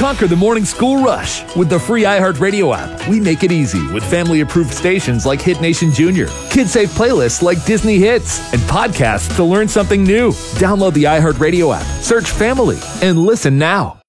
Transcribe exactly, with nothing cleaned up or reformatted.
Conquer the morning school rush. With the free iHeartRadio app, we make it easy with family-approved stations like Hit Nation Junior, kid-safe playlists like Disney Hits, and podcasts to learn something new. Download the iHeartRadio app, search Family, and listen now.